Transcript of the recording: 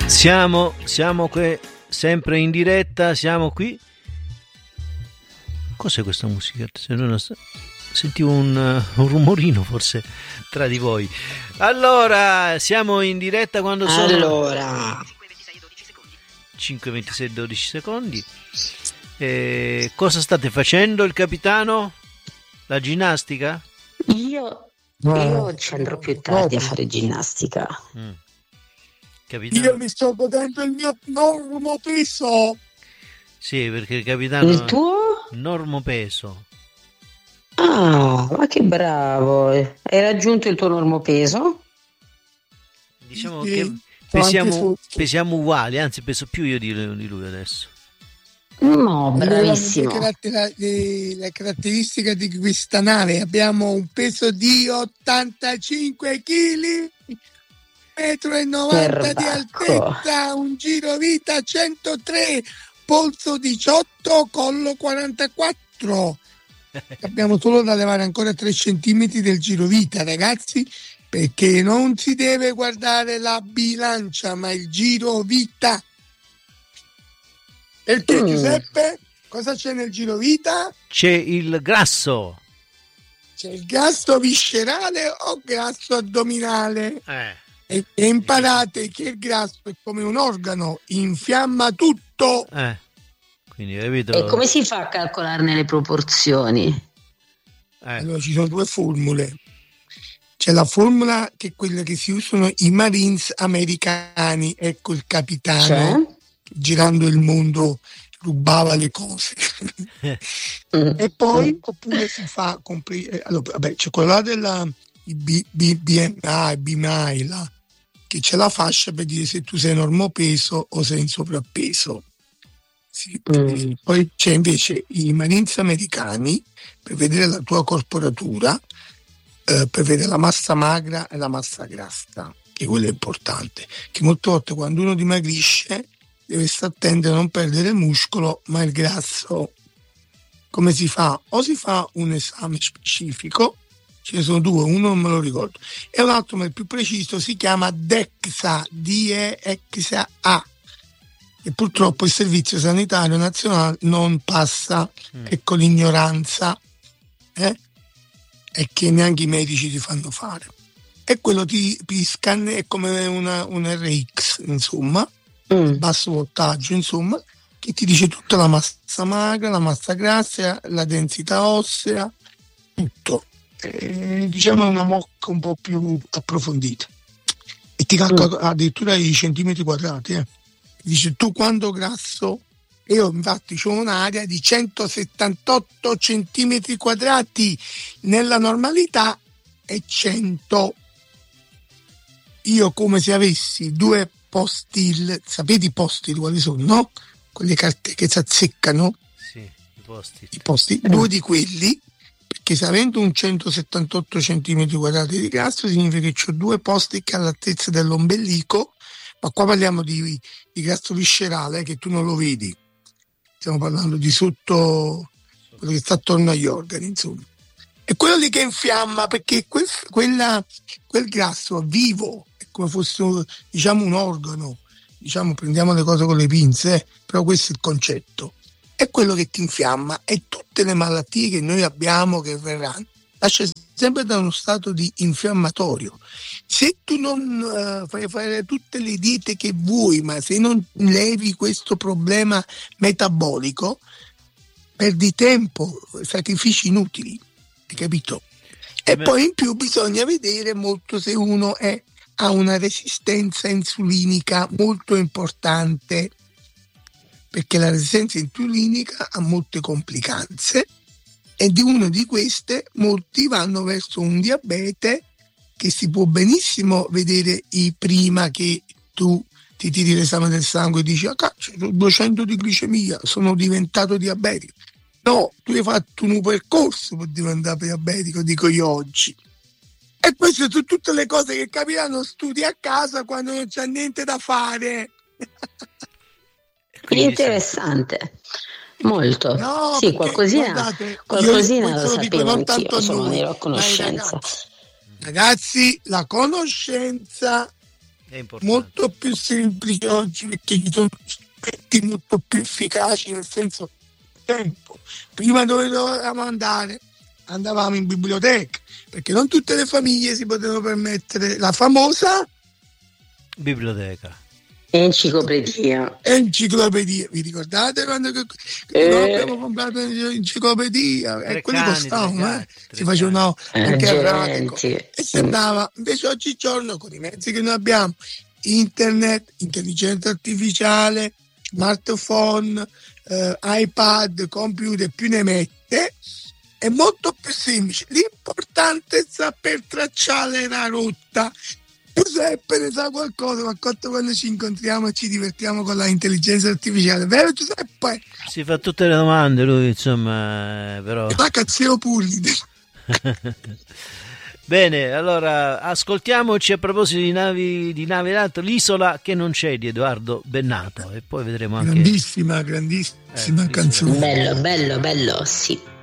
Siamo qui, sempre in diretta, siamo qui. Cos'è questa musichetta? Sentivo un rumorino forse tra di voi. Allora, siamo in diretta quando sono 5:26 12 secondi. Cosa state facendo, il capitano? La ginnastica? Io ci andrò più tardi a fare ginnastica. Capitano? Io mi sto godendo il mio normopeso. Sì, perché il capitano... Il tuo? Normopeso. Ah, ma che bravo. Hai raggiunto il tuo normopeso? Diciamo Sì, che pesiamo uguali, anzi peso più io di lui adesso. No, bravissimo. Le caratteristiche di questa nave: abbiamo un peso di 85 kg, 1,90 m di altezza, un giro vita 103, polso 18, collo 44. Abbiamo solo da levare ancora 3 centimetri del giro vita, ragazzi, perché non si deve guardare la bilancia ma il giro vita. Perché Giuseppe, cosa c'è nel giro vita? C'è il grasso. C'è il grasso viscerale o grasso addominale? E imparate che il grasso è come un organo, infiamma tutto. Quindi, capito? E come si fa a calcolarne le proporzioni? Allora ci sono due formule. C'è la formula che è quella che si usano i Marines americani, ecco il capitano, girando il mondo rubava le cose. E poi oppure si fa allora, vabbè, c'è quella della BMI là, che c'è la fascia per dire se tu sei normopeso o sei in sovrappeso. Sì. Poi c'è invece i Marines americani per vedere la tua corporatura, per vedere la massa magra e la massa grassa, che quello è importante, che molte volte quando uno dimagrisce deve stare attento a non perdere il muscolo ma il grasso. Come si fa? O si fa un esame specifico, ce ne sono due, uno non me lo ricordo, e un altro ma il più preciso si chiama DEXA, D-E-X-A, e purtroppo il Servizio Sanitario Nazionale non passa, ecco l'ignoranza, e che neanche i medici ti fanno fare. E quello ti scanne, è come un RX, insomma, basso voltaggio, insomma, che ti dice tutta la massa magra, la massa grassa, la densità ossea, tutto. Diciamo una mocca un po' più approfondita. E ti calcola addirittura i centimetri quadrati. Dice tu quanto grasso? Io infatti ho un'area di 178 centimetri quadrati, nella normalità è 100. Io come se avessi due Post-it, sapete i Post-it quali sono, no? Quelle carte che si azzeccano? Sì, i Post-it. I Post-it, due di quelli, perché se avendo un 178 centimetri quadrati di grasso significa che ho due Post-it che all'altezza dell'ombelico, ma qua parliamo di grasso viscerale che tu non lo vedi. Stiamo parlando di sotto, quello che sta attorno agli organi, insomma. È quello lì che infiamma, perché quel grasso vivo, è come fosse diciamo un organo, diciamo prendiamo le cose con le pinze, però questo è il concetto. È quello che ti infiamma, e tutte le malattie che noi abbiamo che verranno nasce sempre da uno stato di infiammatorio. Se tu non fai fare tutte le diete che vuoi, ma se non levi questo problema metabolico, perdi tempo, sacrifici inutili, hai capito? E poi in più bisogna vedere molto se uno ha una resistenza insulinica molto importante, perché la resistenza insulinica ha molte complicanze, e di una di queste molti vanno verso un diabete che si può benissimo vedere prima che tu ti tiri l'esame del sangue e dici ho 200 di glicemia, sono diventato diabetico. No, tu hai fatto un percorso per diventare diabetico, dico io oggi. E queste sono tutte le cose che capitano, studi a casa quando non c'è niente da fare. Interessante. Molto. No, sì, perché, qualcosina guardate, lo sapevo non anch'io, tanto sono noi, ero a conoscenza. Ragazzi, la conoscenza È importante. Molto più semplice oggi perché ci sono strumenti molto più efficaci, nel senso tempo. Prima dove dovevamo andare? Andavamo in biblioteca, perché non tutte le famiglie si potevano permettere la famosa biblioteca. Enciclopedia. Vi ricordate quando abbiamo comprato l'enciclopedia? E quelli costavano, si facevano anche a rate e si andava. Invece oggigiorno con i mezzi che noi abbiamo, internet, intelligenza artificiale, smartphone, iPad, computer, più ne mette, è molto più semplice. L'importante è saper tracciare la rotta. Giuseppe ne sa qualcosa, ma quando ci incontriamo e ci divertiamo con la intelligenza artificiale, vero Giuseppe? Si fa tutte le domande lui, insomma, però... La cazzeo pulite. Bene, allora ascoltiamoci a proposito di navi d'alto, L'isola che non c'è di Edoardo Bennato, e poi vedremo anche... Grandissima canzone. Bello, sì.